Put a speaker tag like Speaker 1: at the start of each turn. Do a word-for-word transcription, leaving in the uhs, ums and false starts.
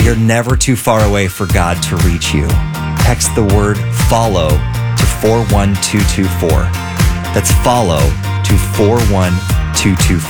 Speaker 1: You're never too far away for God to reach you. Text the word follow to four one two two four. That's follow to four one two two four.